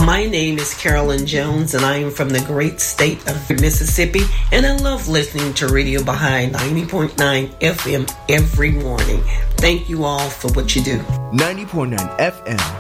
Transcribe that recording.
My name is Carolyn Jones, and I am from the great state of Mississippi, and I love listening to Radio Baha'i 90.9 FM every morning. Thank you all for what you do. 90.9 FM.